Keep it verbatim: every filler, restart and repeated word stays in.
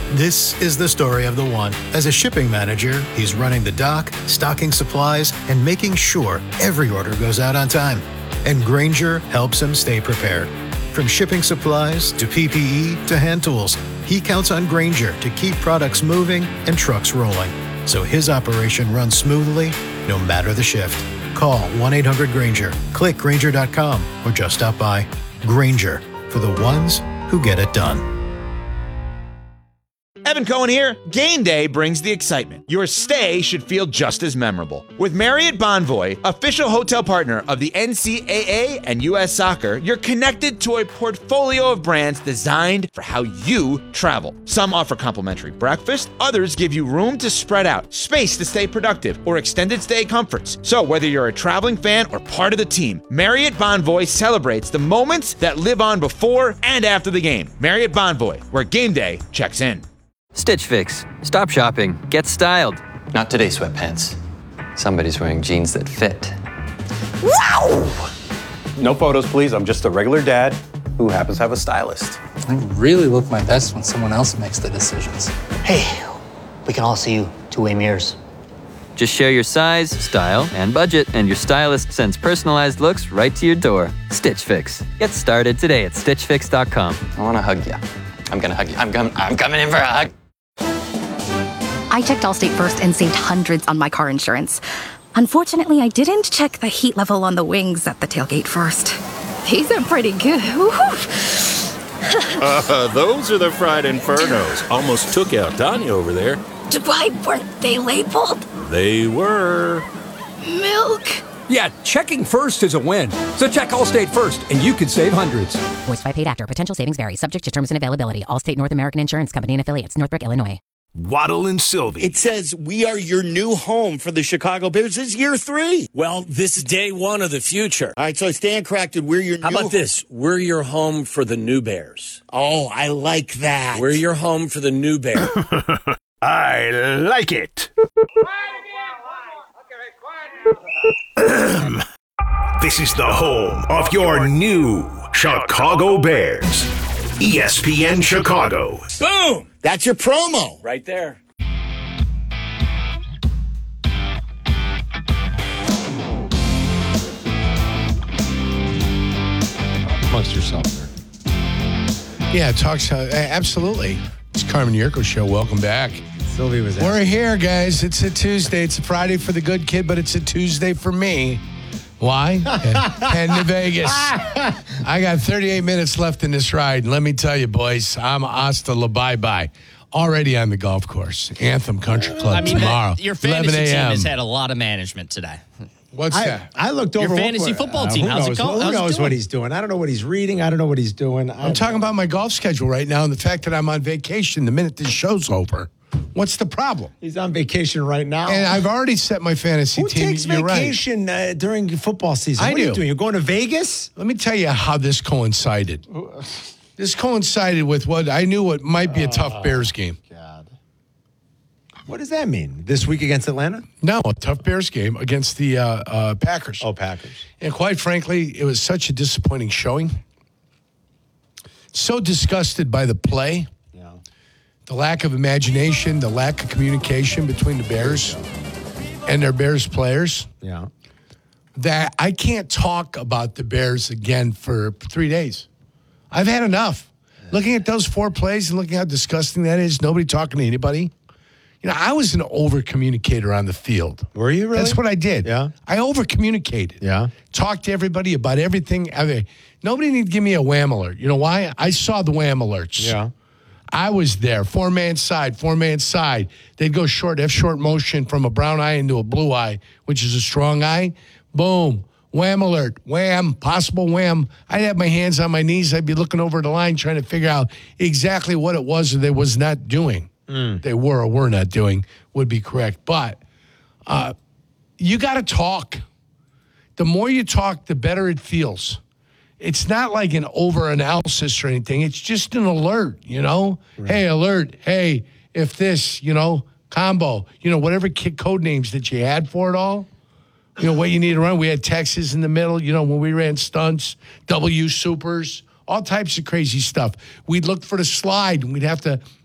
This is the story of the one. As a shipping manager, he's running the dock, stocking supplies, and making sure every order goes out on time. And Grainger helps him stay prepared. From shipping supplies to P P E to hand tools, he counts on Grainger to keep products moving and trucks rolling, so his operation runs smoothly no matter the shift. Call one eight hundred Grainger, click Grainger dot com, or just stop by. Grainger, for the ones who get it done. Evan Cohen here. Game day brings the excitement. Your stay should feel just as memorable. With Marriott Bonvoy, official hotel partner of the N C double A and U S Soccer, you're connected to a portfolio of brands designed for how you travel. Some offer complimentary breakfast, others give you room to spread out, space to stay productive, or extended stay comforts. So whether you're a traveling fan or part of the team, Marriott Bonvoy celebrates the moments that live on before and after the game. Marriott Bonvoy, where game day checks in. Stitch Fix. Stop shopping. Get styled. Not today, sweatpants. Somebody's wearing jeans that fit. Wow! No photos, please. I'm just a regular dad who happens to have a stylist. I really look my best when someone else makes the decisions. Hey, we can all see you two-way mirrors. Just share your size, style, and budget, and your stylist sends personalized looks right to your door. Stitch Fix. Get started today at stitch fix dot com. I want to hug you. I'm going to hug you. I'm, com- I'm coming in for a hug. I checked Allstate first and saved hundreds on my car insurance. Unfortunately, I didn't check the heat level on the wings at the tailgate first. These are pretty good. uh, those are the fried infernos. Almost took out Tanya over there. Why weren't they labeled? They were. Milk. Yeah, checking first is a win. So check Allstate first, and you could save hundreds. Voiced by paid actor. Potential savings vary. Subject to terms and availability. Allstate North American Insurance Company and affiliates. Northbrook, Illinois. Waddle and Sylvie. It says we are your new home for the Chicago Bears. This is year three. Well, this is day one of the future. All right, so Stan corrected. We're your How new about this? We're your home for the new Bears. Oh, I like that. We're your home for the new Bears. I like it. This is the home of your new Chicago Bears. E S P N Chicago. Boom! That's your promo. Right there. Amongst yourself there. Yeah, talks. Uh, absolutely. It's Carmen Yurko Show. Welcome back. Sylvie was We're here, guys. It's a Tuesday. It's a Friday for the good kid, but it's a Tuesday for me. Why? Heading to Vegas. I got thirty-eight minutes left in this ride. And let me tell you, boys, I'm hasta la bye-bye. Already on the golf course. Anthem Country Club I mean, tomorrow. That, your fantasy team has had a lot of management today. What's I, that? I looked over. Your fantasy what, football uh, team. Who How's knows, it going? who How's it knows doing? what he's doing? I don't know what he's reading. I don't know what he's doing. I'm talking about my golf schedule right now and the fact that I'm on vacation the minute this show's over. What's the problem? He's on vacation right now. And I've already set my fantasy Who team. takes You're vacation right. uh, during football season? I what do. are you doing? You're going to Vegas? Let me tell you how this coincided. This coincided with what I knew what might be a tough Oh, Bears game. God. What does that mean? This week against Atlanta? No, a tough Bears game against the uh, uh, Packers. Oh, Packers. And quite frankly, it was such a disappointing showing. So disgusted by the play. Yeah. The lack of imagination, the lack of communication between the Bears and their Bears players. Yeah. That I can't talk about the Bears again for three days. I've had enough. Yeah. Looking at those four plays and looking how disgusting that is, nobody talking to anybody. You know, I was an over-communicator on the field. Were you really? That's what I did. Yeah. I over-communicated. Yeah. Talked to everybody about everything. I mean, nobody need to give me a wham alert. You know why? I saw the wham alerts. Yeah. I was there. Four-man side, four-man side. They'd go short, F short motion from a brown eye into a blue eye, which is a strong eye. Boom. Wham alert. Wham. Possible wham. I'd have my hands on my knees. I'd be looking over the line trying to figure out exactly what it was or they was not doing. Mm. They were or were not doing would be correct. But uh, you got to talk. The more you talk, the better it feels. It's not like an over-analysis or anything. It's just an alert, you know? Right. Hey, alert. Hey, if this, you know, combo, you know, whatever code names that you had for it all. You know, what you need to run. We had Texas in the middle, you know, when we ran stunts, W supers, all types of crazy stuff. We'd look for the slide, and we'd have to